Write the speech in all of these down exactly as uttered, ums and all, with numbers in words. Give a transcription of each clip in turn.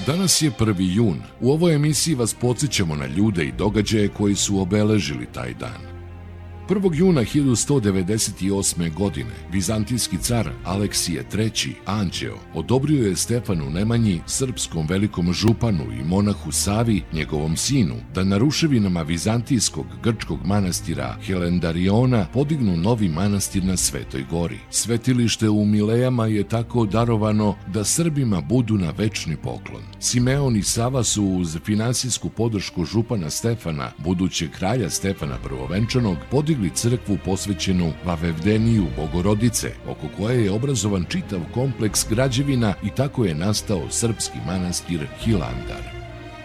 Danas je prvi jun. U ovoj emisiji vas podsjećamo na ljude i događaje koji su obeležili taj dan. prvog juna hiljadu sto devedeset osme. godine vizantijski car Aleksije treći. Anđeo odobrio je Stefanu Nemanji, srpskom velikom županu i monahu Savi, njegovom sinu, da na ruševinama vizantijskog grčkog manastira Helandariona podignu novi manastir na Svetoj gori. Svetilište u Milejama je tako darovano da Srbima budu na večni poklon. Simeon i Sava su uz finansijsku podršku župana Stefana, budućeg kralja Stefana Prvovenčanog, podigli crkvu posvećenu Vavevdeniju Bogorodice, oko koje je obrazovan čitav kompleks građevina i tako je nastao srpski manastir Hilandar.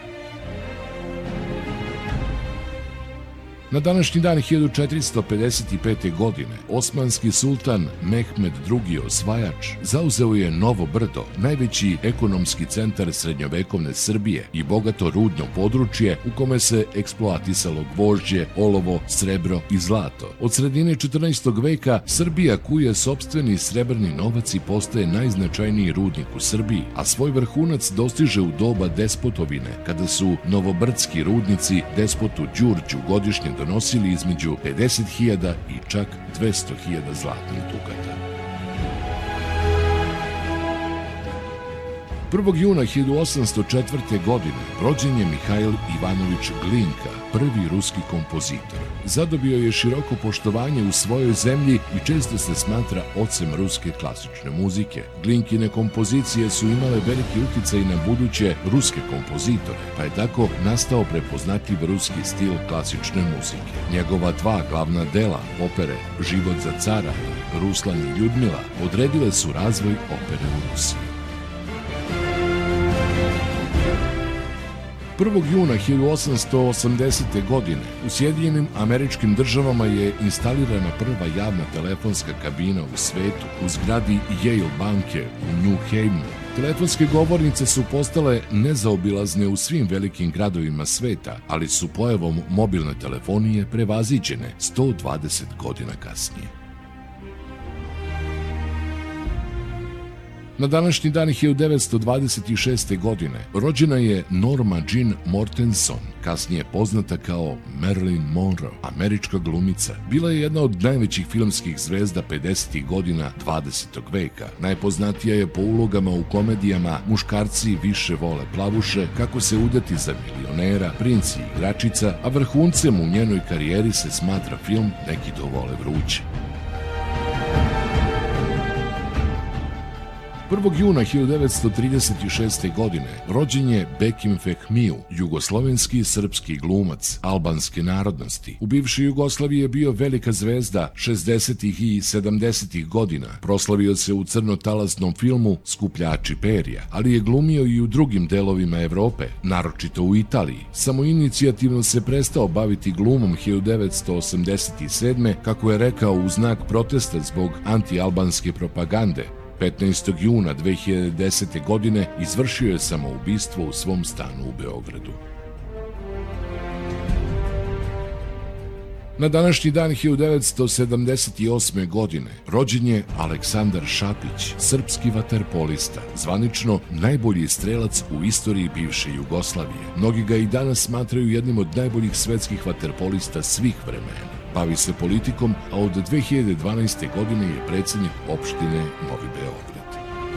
Na današnji dan hiljadu četiristo pedeset pete. godine osmanski sultan Mehmed drugi. Osvajač zauzeo je Novo Brdo, najveći ekonomski centar srednjovekovne Srbije i bogato rudno područje u kome se eksploatisalo gvožđe, olovo, srebro i zlato. Od sredine četrnaestog veka Srbija kuje sopstveni srebrni novac i postaje najznačajniji rudnik u Srbiji, a svoj vrhunac dostiže u doba Despotovine, kada su novobrdski rudnici despotu Đurđu godišnje donosili između pedeset hiljada i čak dvesta hiljada zlatnih dukata. prvog juna hiljadu osamsto četvrte. godine rođen je Mihajl Ivanović Glinka, prvi ruski kompozitor. Zadobio je široko poštovanje u svojoj zemlji i često se smatra ocem ruske klasične muzike. Glinkine kompozicije su imale veliki uticaj na buduće ruske kompozitore, pa je tako nastao prepoznatljiv ruski stil klasične muzike. Njegova dva glavna dela, opere Život za cara i Ruslan i Ljudmila, odredile su razvoj opere u Rusiji. prvog juna hiljadu osamsto osamdesete. godine u Sjedinjenim Američkim Državama je instalirana prva javna telefonska kabina u svetu u zgradi Yale banke u New Havenu. Telefonske govornice su postale nezaobilazne u svim velikim gradovima sveta, ali su pojavom mobilne telefonije prevaziđene sto dvadeset godina kasnije. Na današnji dan hiljadu devetsto dvadeset šeste. godine rođena je Norma Jean Mortenson, kasnije poznata kao Marilyn Monroe, američka glumica. Bila je jedna od najvećih filmskih zvezda pedesetih godina dvadesetog veka. Najpoznatija je po ulogama u komedijama Muškarci više vole plavuše, Kako se udati za milionera, Princ i igračica, a vrhuncem u njenoj karijeri se smatra film Neki to vole vruće. prvog juna hiljadu devetsto trideset šeste. godine rođen je Bekim Fehmiju, jugoslovenski srpski glumac albanske narodnosti. U bivšoj Jugoslaviji je bio velika zvezda šezdesetih i sedamdesetih godina. Proslavio se u crnotalasnom filmu Skupljači perja, ali je glumio i u drugim delovima Evrope, naročito u Italiji. Samoinicijativno se prestao baviti glumom hiljadu devetsto osamdeset sedme. kako je rekao u znak protesta zbog antialbanske propagande. petnaestog juna dve hiljade desete. godine izvršio je samoubistvo u svom stanu u Beogradu. Na današnji dan hiljadu devetsto sedamdeset osme. godine rođen je Aleksandar Šapić, srpski vaterpolista, zvanično najbolji strelac u istoriji bivše Jugoslavije. Mnogi ga i danas smatraju jednim od najboljih svetskih vaterpolista svih vremena. Bavi se politikom, a od dve hiljade dvanaeste. godine je predsjednik opštine Novi Beograd.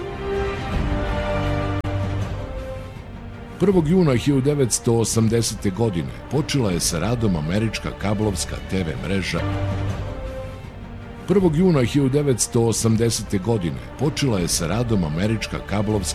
prvog juna hiljadu devetsto osamdesete. godine počela je sa radom američka kablovska te ve mreža. prvog juna hiljadu devetsto osamdesete. godine počela je sa radom američka kablovska